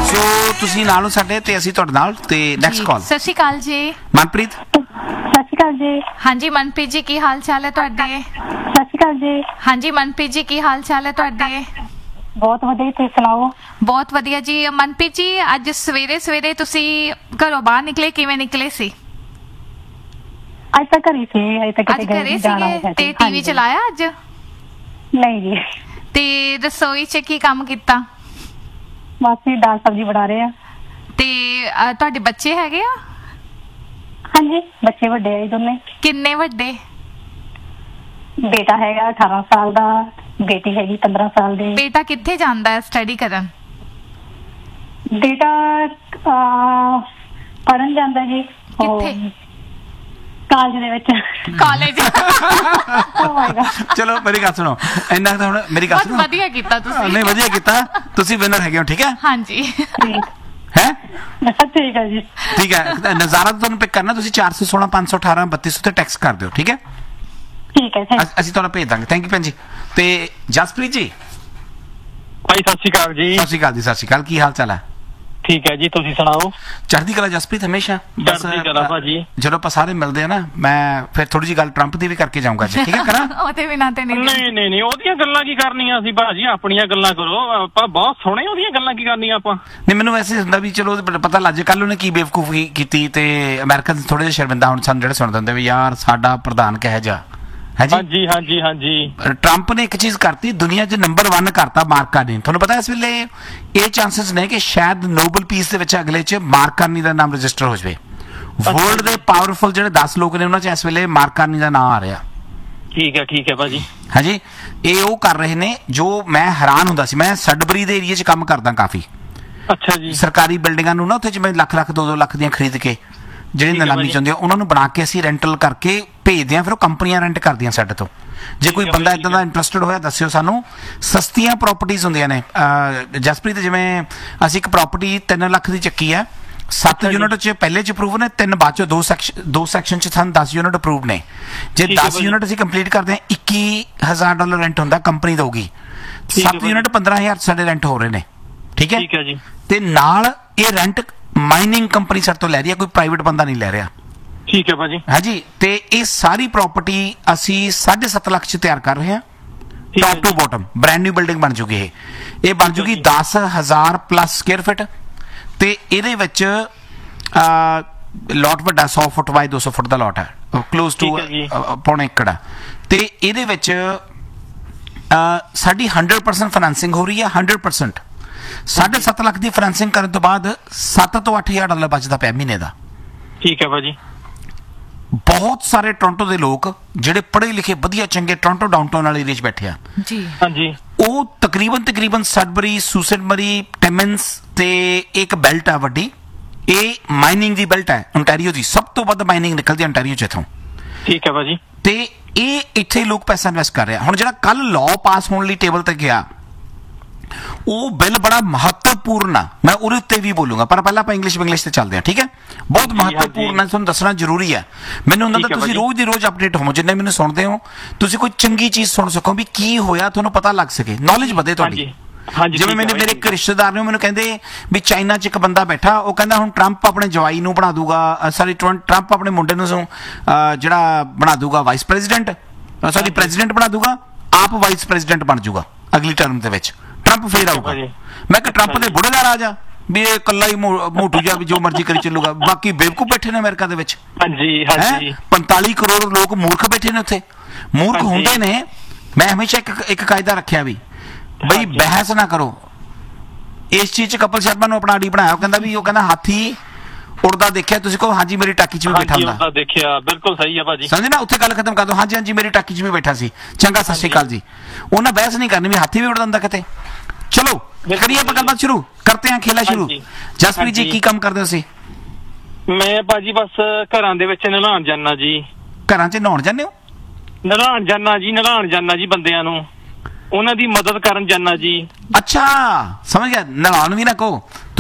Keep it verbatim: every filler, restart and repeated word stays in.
ਸੋ ਤੁਸੀਂ ਨਾਲ ਹੋ ਸਾਡੇ ਤੇ ਅਸੀਂ ਤੁਹਾਡੇ ਨਾਲ ਤੇ ਨੈਕਸਟ ਕਾਲ। ਸਤਿ ਸ਼੍ਰੀ ਅਕਾਲ ਜੀ। ਮਨਪ੍ਰੀਤ। ਸਤਿ ਸ਼੍ਰੀ ਅਕਾਲ ਜੀ। ਹਾਂਜੀ ਮਨਪ੍ਰੀਤ ਜੀ, ਕੀ ਹਾਲ ਚਾਲ ਹੈ ਤੁਹਾਡੇ? ਸਤਿ ਸ਼੍ਰੀ ਅਕਾਲ ਜੀ। ਹਾਂਜੀ ਮਨਪ੍ਰੀਤ ਜੀ, ਕੀ ਹਾਲ ਚਾਲ ਹੈ ਤੁਹਾਡੇ? ਬਹੁਤ ਵਧੀਆ, ਤੁਸੀਂ ਸੁਣਾਓ? ਬਹੁਤ ਵਧੀਆ ਜੀ। ਮਨਪ੍ਰੀਤ ਜੀ, ਅੱਜ ਸਵੇਰੇ ਸਵੇਰੇ ਤੁਸੀਂ ਘਰੋਂ ਬਾਹਰ ਨਿਕਲੇ, ਕਿਵੇਂ ਨਿਕਲੇ ਸੀ? ਅੱਜ ਤਾਂ ਘਰੇ ਸੀ, ਅੱਜ ਤਾਂ ਅੱਜ ਕਿਤੇ ਘਰੇ ਜਾਣਾ ਸੀਗੇ ਹੈਗਾ ਤੇ ਜੀ। ਟੀਵੀ ਹਾਂਜੀ। ਚਲਾਇਆ ਅੱਜ? ਨਹੀਂ ਜੀ, ਤੇ ਰਸੋਈ 'ਚ ਕੀ ਕੰਮ ਕੀਤਾ? ਬਸ ਇਹ ਦਾਲ ਸਬਜ਼ੀ ਬਣਾ ਰਹੇ ਆ। ਤੇ ਅਹ, ਤੁਹਾਡੇ ਬੱਚੇ ਹੈਗੇ ਆ? ਹਾਂਜੀ, ਬੱਚੇ ਵੱਡੇ ਆ ਜੀ ਦੋਨੇ। ਕਿੰਨੇ ਵੱਡੇ? ਬੇਟਾ ਹੈਗਾ ਅਠਾਰਾਂ ਸਾਲ ਦਾ, ਬੇਟੀ ਹੈਗੀ ਪੰਦਰਾਂ ਸਾਲ ਦੀ। ਬੇਟਾ ਕਿੱਥੇ ਜਾਂਦਾ ਹੈ ਸਟੱਡੀ ਕਰਨ? ਬੇਟਾ ਪੜਨ ਜਾਂਦਾ ਜੀ। ਉਹ ਕਿੱਥੇ? ਕਾਲਜ ਦੇ ਵਿੱਚ। ਕਾਲਜ। ਓ ਮਾਈ ਗॉड। ਚਲੋ ਮੇਰੀ ਗੱਲ ਸੁਣੋ, ਇੰਨਾ ਤਾਂ ਹੁਣ ਮੇਰੀ ਗੱਲ ਬਹੁਤ ਸੁਣੋ। ਵਧੀਆ ਕੀਤਾ ਤੁਸੀਂ। ਨਹੀਂ ਵਧੀਆ ਕੀਤਾ, ਤੁਸੀਂ ਵਿਨਰ ਹੈਗੇ ਹੋ, ਠੀਕ ਹੈ? ਹਾਂਜੀ। ਠੀਕ ਹੈ ਠੀਕ ਹੈ ਜੀ। ਠੀਕ ਹੈ, ਨਜ਼ਾਰਾ ਤੁਹਾਨੂੰ ਪਿਕ ਕਰਨਾ, ਤੁਸੀਂ ਚਾਰ ਸੌ ਸੋਲਾਂ ਪੰਜ ਸੌ ਅਠਾਰਾਂ ਬੱਤੀ ਸੌ ਤੇ ਟੈਕਸ ਕਰ ਦਿਓ, ਠੀਕ ਹੈ? ਠੀਕ ਹੈ, ਥੈਂਕ ਅ- ਅਸੀਂ ਤੁਹਾਨੂੰ ਭੇਜ ਦਾਂਗੇ। ਥੈਂਕ ਯੂ ਭੈਣ ਜੀ। ਤੇ ਜਸਪ੍ਰੀਤ ਜੀ। ਭਾਈ ਸਤਿ ਸ਼੍ਰੀ ਅਕਾਲ ਜੀ। ਸਤਿ ਸ਼੍ਰੀ ਅਕਾਲ ਜੀ। ਸਤਿ ਸ਼੍ਰੀ ਅਕਾਲ, ਕੀ ਹਾਲ ਚਾਲ ਹੈ? ਠੀਕ ਹੈ ਜੀ, ਤੁਸੀਂ ਸੁਣਾਓ? ਚੜ੍ਹਦੀ ਕਲਾ ਜਸਪ੍ਰੀਤ, ਹਮੇਸ਼ਾ। ਬਸ ਚੜ੍ਹਦੀ ਕਲਾ ਭਾਜੀ। ਜਦੋਂ ਆਪਾਂ ਸਾਰੇ ਮਿਲਦੇ ਆ ਨਾ, ਮੈਂ ਫਿਰ ਥੋੜੀ ਜਿਹੀ ਗੱਲ ਟਰੰਪ ਦੀ ਵੀ ਕਰਕੇ ਜਾਊਂਗਾ ਅੱਜ, ਠੀਕ ਹੈ? ਕਰਾਂ? ਉਹਦੇ ਬਿਨਾਂ ਤੇ ਨਹੀਂ। ਨਹੀਂ ਨਹੀਂ ਨਹੀਂ, ਉਹਦੀਆਂ ਗੱਲਾਂ ਕੀ ਕਰਨੀਆਂ ਸੀ ਭਾਜੀ, ਆਪਣੀਆਂ ਗੱਲਾਂ ਕਰੋ। ਆਪਾਂ ਬਹੁਤ ਸੋਹਣੇ, ਉਹਦੀਆਂ ਗੱਲਾਂ ਕੀ ਕਰਨੀਆਂ ਆਪਾਂ। ਨਹੀਂ, ਮੈਨੂੰ ਵੈਸੇ ਹੁੰਦਾ ਵੀ ਚਲੋ ਉਹਦੇ ਪਤਾ ਲੱਗ ਜੇ ਕੱਲ ਉਹਨੇ ਕੀ ਬੇਵਕੂਫੀ ਕੀਤੀ, ਤੇ ਅਮਰੀਕਨ ਥੋੜੇ ਜਿਹਾ ਸ਼ਰਮਿੰਦਾ ਹੁਣ ਸਾਨੂੰ ਜਿਹੜੇ ਸੁਣਦੇ ਹੁੰਦੇ ਵੀ ਯਾਰ ਸਾਡਾ ਪ੍ਰਧਾਨ ਕਿਹੋ ਜਿਹਾ ਹੈ ਜੀ। ਹਾਂਜੀ ਹਾਂਜੀ ਹਾਂਜੀ। ਟਰੰਪ ਨੇ ਇੱਕ ਚੀਜ਼ ਕਰਤੀ, ਦੁਨੀਆ 'ਚ ਨੰਬਰ ਵਨ ਕਰਤਾ ਮਾਰਕ ਕਾਰਨੀ। ਤੁਹਾਨੂੰ ਪਤਾ ਇਸ ਵੇਲੇ ਇਹ ਚਾਂਸਸ ਨੇ ਕਿ ਸ਼ਾਇਦ ਨੋਬਲ ਪੀਸ ਦੇ ਵਿੱਚ ਅਗਲੇ 'ਚ ਮਾਰਕ ਕਾਰਨੀ ਦਾ ਨਾਮ ਰਜਿਸਟਰ ਹੋ ਜਾਵੇ। ਵਰਲਡ ਦੇ ਪਾਵਰਫੁਲ ਜਿਹੜੇ ਦਸ ਲੋਕ ਨੇ ਉਹਨਾਂ 'ਚ ਇਸ ਵੇਲੇ ਮਾਰਕ ਕਾਰਨੀ ਦਾ ਨਾਮ ਆ ਰਿਹਾ। ਠੀਕ ਹੈ ਠੀਕ ਹੈ ਭਾਜੀ। ਹਾਂਜੀ, ਇਹ ਉਹ ਕਰ ਰਹੇ ਨੇ ਜੋ ਮੈਂ ਹੈਰਾਨ ਹੁੰਦਾ ਸੀ। ਮੈਂ ਸਡਬਰੀ ਦੇ ਏਰੀਆ 'ਚ ਕੰਮ ਕਰਦਾ ਕਾਫੀ। ਅੱਛਾ ਜੀ। ਸਰਕਾਰੀ ਬਿਲਡਿੰਗਾਂ ਨੂੰ ਨਾ ਉੱਥੇ ਜਿਵੇਂ ਲੱਖ ਲੱਖ ਦੋ ਦੋ ਲੱਖ ਦੀਆਂ ਖਰੀਦ ਕੇ ਜਿਹੜੀ ਠੀਕ ਹੈ ਨਿਲਾਮੀ ਭਾਜੀ। ਚਾਹੁੰਦੇ ਆ ਉਹਨਾਂ ਨੂੰ ਬਣਾ ਕੇ ਅਸੀਂ ਰੈਂਟਲ ਕਰਕੇ ਭੇਜਦੇ ਆ, ਫਿਰ ਉਹ ਕੰਪਨੀਆਂ ਰੈਂਟ ਕਰਦੀਆਂ ਸਾਡੇ ਤੋਂ। ਜੇ ਕੋਈ ਠੀਕ ਹੈ ਬੰਦਾ ਭਾਜੀ, ਇਦਾਂ ਦਾ ਇੰਟਰਸਟਡ ਹੋਇਆ ਦੱਸਿਓ ਸਾਨੂੰ। ਸਸਤੀਆਂ ਪ੍ਰਾਪਰਟੀਆਂ ਹੁੰਦੀਆਂ ਨੇ। ਅਹ, ਜਸਪ੍ਰੀਤ, ਜਿਵੇਂ ਅਸੀਂ ਇੱਕ ਪ੍ਰਾਪਰਟੀ ਤਿੰਨ ਲੱਖ ਦੀ ਚੱਕੀ ਹੈ, ਸੱਤ ਅੱਛਾ ਜੀ। ਯੂਨਿਟ 'ਚ ਪਹਿਲੇ 'ਚ ਅਪਰੂਵ ਨੇ, ਤਿੰਨ ਬਾਅਦ 'ਚ ਦੋ ਸੈਕਸ਼ਨ ਦੋ ਸੈਕਸ਼ਨ 'ਚ ਸਾਨੂੰ ਦਸ ਯੂਨਿਟ ਅਪਰੂਵ ਨੇ। ਜੇ ਠੀਕ ਹੈ ਦਸ ਭਾਜੀ। ਯੂਨਿਟ ਅਸੀਂ ਕੰਪਲੀਟ ਕਰਦੇ ਹਾਂ, ਇੱਕੀ ਹਜ਼ਾਰ ਡਾਲਰ ਰੈਂਟ ਹੁੰਦਾ, ਕੰਪਨੀ ਦਊਗੀ। ਠੀਕ ਹੈ ਸੱਤ ਭਾਜੀ। ਯੂਨਿਟ ਪੰਦਰਾਂ ਹਜ਼ਾਰ ਸਾਡੇ ਰੈਂਟ ਹੋ ਰਹੇ ਨੇ, ਠੀਕ ਹੈ? ਠੀਕ ਹੈ ਜੀ। ਤੇ ਨਾਲ ਇਹ ਰੈਂਟ ਮਾਈਨਿੰਗ ਕੰਪਨੀ ਸਾਡੇ ਤੋਂ ਲੈ ਰਹੀ ਹੈ, ਕੋਈ ਪ੍ਰਾਈਵੇਟ ਬੰਦਾ ਨਹੀਂ ਲੈ ਰਿਹਾ। ਠੀਕ ਹੈ ਭਾਜੀ। ਹਾਂਜੀ, ਤੇ ਇਹ ਸਾਰੀ ਪ੍ਰਾਪਰਟੀ ਅਸੀਂ ਸਾਢੇ ਸੱਤ ਲੱਖ 'ਚ ਤਿਆਰ ਕਰ ਰਹੇ ਹਾਂ। ਠੀਕ ਹੈ ਟੌਪ ਟੂ ਜੀ। ਬਾਟਮ ਬ੍ਰੈਂਡ ਨਿਊ ਬਿਲਡਿੰਗ ਬਣ ਜੂਗੀ ਇਹ ਇਹ ਬਣ ਜੂਗੀ ਜੀ। ਦਸ ਹਜ਼ਾਰ ਪਲੱਸ ਸਕੁਅਰ ਫਿਟ। ਤੇ ਇਹਦੇ ਵਿੱਚ ਲੋਟ ਵੱਡਾ ਸੌ ਫੁੱਟ ਬਾਈ ਦੋ ਸੌ ਫੁੱਟ ਦਾ ਲੋਟ ਹੈ, ਕਲੋਜ਼ ਟੂ ਠੀਕ ਹੈ ਜੀ। ਪੌਣੇ ਏਕੜ ਹੈ। ਤੇ ਇਹਦੇ ਵਿੱਚ ਅਹ, ਸਾਡੀ ਹੰਡਰਡ ਪਰਸੈਂਟ ਫਾਈਨੈਂਸਿੰਗ ਹੋ ਰਹੀ ਹੈ। ਹੰਡਰਡ ਪਰਸੈਂਟ ਸਾਢੇ ਸੱਤ ਲੱਖ ਦੀ ਫਾਈਨੈਂਸਿੰਗ ਕਰਨ ਤੋਂ ਬਾਅਦ ਸੱਤ ਤੋਂ ਅੱਠ ਹਜ਼ਾਰ ਡਾਲਰ ਬਚਦਾ ਪਿਆ ਮਹੀਨੇ ਦਾ। ਠੀਕ ਹੈ ਭਾਜੀ। ਬਹੁਤ ਸਾਰੇ ਟੋਰਾਂਟੋ ਦੇ ਲੋਕ ਜਿਹੜੇ ਪੜ੍ਹੇ ਲਿਖੇ ਵਧੀਆ ਚੰਗੇ ਟੋਰਾਂਟੋ ਡਾਊਨਟਾਊਨ ਵਾਲੇ ਏਰੀਆ 'ਚ ਬੈਠੇ ਆ, ਜੀ। ਹਾਂਜੀ। ਉਹ ਤਕਰੀਬਨ ਤਕਰੀਬਨ ਸਡਬਰੀ, ਸੂਸਨਬਰੀ, ਟਿਮਨਸ ਤੇ ਇੱਕ ਬੈਲਟ ਆ ਵੱਡੀ, ਇਹ ਮਾਈਨਿੰਗ ਦੀ ਬੈਲਟ ਹੈ ontario ਦੀ। ਸਭ ਤੋਂ ਵੱਧ ਮਾਈਨਿੰਗ ਨਿਕਲਦੀ ontario 'ਚ ਇੱਥੋਂ। ਠੀਕ ਹੈ ਭਾਜੀ। ਤੇ ਇਹ ਇੱਥੇ ਲੋਕ ਪੈਸਾ ਇਨਵੈਸਟ ਕਰ ਰਹੇ ਆ। ਹੁਣ ਜਿਹੜਾ ਕੱਲ ਲਾਅ ਪਾਸ ਹੋਣ ਲਈ ਟੇਬਲ ਤੇ ਗਿਆ, ਉਹ ਬਿੱਲ ਬੜਾ ਮਹੱਤਵਪੂਰਨ ਆ। ਮੈਂ ਉਹਦੇ ਉੱਤੇ ਵੀ ਬੋਲੂੰਗਾ, ਪਰ ਪਹਿਲਾਂ ਆਪਾਂ ਇੰਗਲਿਸ਼ ਇੰਗਲਿਸ਼ ਤੇ ਚੱਲਦੇ ਹਾਂ, ਠੀਕ ਹੈ? ਬਹੁਤ ਜੀ, ਮਹੱਤਵਪੂਰਨ ਹੈ, ਤੁਹਾਨੂੰ ਦੱਸਣਾ ਜ਼ਰੂਰੀ ਹੈ। ਮੈਨੂੰ ਹੁੰਦਾ ਠੀਕ ਹੈ ਤੁਸੀਂ ਭਾਜੀ। ਰੋਜ਼ ਦੀ ਰੋਜ਼ ਅਪਡੇਟ ਹੋਵੋ, ਜਿੰਨੇ ਮੈਨੂੰ ਸੁਣਦੇ ਹੋ ਤੁਸੀਂ ਕੋਈ ਚੰਗੀ ਚੀਜ਼ ਸੁਣ ਸਕੋ ਵੀ ਕੀ ਹੋਇਆ, ਤੁਹਾਨੂੰ ਪਤਾ ਲੱਗ ਸਕੇ, ਨੌਲੇਜ ਵਧੇ ਤੁਹਾਡੀ। ਹਾਂਜੀ ਹਾਂਜੀ। ਜਿਵੇਂ ਠੀਕ ਹੈ ਮੈਨੂੰ ਮੇਰੇ ਭਾਜੀ। ਇੱਕ ਰਿਸ਼ਤੇਦਾਰ ਨੇ ਮੈਨੂੰ ਕਹਿੰਦੇ ਵੀ ਚਾਈਨਾ 'ਚ ਇੱਕ ਬੰਦਾ ਬੈਠਾ, ਉਹ ਕਹਿੰਦਾ ਹੁਣ ਟਰੰਪ ਆਪਣੇ ਜਵਾਈ ਨੂੰ ਬਣਾ ਦੂਗਾ, ਸੌਰੀ ਟਰੰਪ ਆਪਣੇ ਮੁੰਡੇ ਨੂੰ ਅਹ, ਜਿਹੜਾ ਬਣਾ ਦੂਗਾ ਵਾਈਸ ਪ੍ਰੈਜ਼ੀਡੈਂਟ, ਸੌਰੀ ਪ੍ਰੈਜ਼ੀਡੈਂਟ ਬਣਾ ਦੂਗਾ, ਆਪ ਵਾਈਸ ਪ੍ਰੈਜ਼ੀਡੈਂਟ ਬਣ ਜੂਗਾ ਅਗਲੀ ਟਰਮ ਦੇ ਵਿੱਚ, ਟਰੰਪ ਫੇਰ ਆਊਗਾ। ਭਾਜੀ। ਮੈਂ ਕਿ ਟਰੰਪ ਦੇ ਬੁੜੇ ਦਾ ਰਾਜ ਆ ਵੀ ਇਹ ਇਕੱਲਾ ਹੀ ਮੋ- ਮੋਟੂ ਜਿਹਾ ਵੀ ਜੋ ਮਰਜ਼ੀ ਕਰੀ ਚੱਲੂਗਾ, ਬਾਕੀ ਬੇਵਕੂਫ ਬੈਠੇ ਨੇ ਅਮਰੀਕਾ ਦੇ ਵਿੱਚ। ਹਾਂਜੀ ਹੈਂ? ਹਾਂਜੀ। ਪੰਤਾਲੀ ਕਰੋੜ ਲੋਕ ਮੂਰਖ ਬੈਠੇ ਨੇ ਉੱਥੇ। ਮੂਰਖ ਹਾਂਜੀ। ਹੁੰਦੇ ਨੇ। ਮੈਂ ਹਮੇਸ਼ਾ ਇੱਕ ਇੱਕ ਕਾਇਦਾ ਰੱਖਿਆ ਵੀ ਬਈ ਹਾਂਜੀ। ਬਹਿਸ ਨਾ ਕਰੋ। ਇਸ ਚੀਜ਼ 'ਚ ਕਪਿਲ ਸ਼ਰਮਾ ਨੂੰ ਆਪਣਾ ਆਡੀ ਬਣਾਇਆ। ਉਹ ਕਹਿੰਦਾ ਵੀ ਉਹ ਕਹਿੰਦਾ ਹਾਥੀ ਉੜਦਾ ਦੇਖਿਆ, ਤੁਸੀਂ ਕਹੋ ਹਾਂਜੀ ਮੇਰੀ ਟਾਕੀ 'ਚ ਵੀ ਬੈਠਾ ਹਾਂਜੀ ਹੁੰਦਾ। ਉਹਦਾ ਦੇਖਿਆ, ਬਿਲਕੁਲ ਸਹੀ ਹੈ ਭਾਜੀ। ਸਮਝੇ ਨਾ? ਉੱਥੇ ਗੱਲ ਖਤਮ ਕਰ ਦੋ। ਹਾਂਜੀ ਹਾਂਜੀ ਮੇਰੀ ਟਾਕੀ 'ਚ ਵੀ ਬੈਠਾ ਸੀ, ਚੰਗਾ ਸਤਿ ਸ਼੍ਰੀ ਅਕਾਲ ਜੀ। ਉਹਨਾਂ ਬਹਿਸ ਨਹੀਂ ਕਰਨੀ ਵੀ ਹਾਥੀ ਵੀ ਉੜਦਾ ਹੁੰਦਾ ਕਿਤੇ। ਚਲੋ ਕਰੀਏ ਆਪਾਂ ਗੱਲਬਾਤ ਸ਼ੁਰੂ, ਕਰਤੇ ਹਾਂ ਖੇਲਾ ਸ਼ੁਰੂ। ਹਾਂਜੀ। ਜਸਪ੍ਰੀਤ ਜੀ ਹਾਂਜੀ। ਕੀ ਕੰਮ ਕਰਦੇ ਹੋ ਤੁਸੀਂ? ਮੈਂ ਭਾਜੀ ਬਸ ਘਰਾਂ ਦੇ ਵਿੱਚ ਨਲਾਉਣ ਜਾਨਾ ਜੀ। ਘਰਾਂ 'ਚ ਨਹਾਉਣ ਜਾਂਦੇ ਹੋ? ਨਲਾਉਣ ਜਾਨਾ ਜੀ, ਨਲਾਉਣ ਜਾਨਾ ਜੀ, ਬੰਦਿਆਂ ਨੂੰ ਉਹਨਾਂ ਦੀ ਮਦਦ ਕਰਨ ਜਾਨਾ ਜੀ। ਅੱਛਾ ਸਮਝ ਗਿਆ, ਨਹਾਉਣ ਵੀ ਨਾ ਕਹੋ।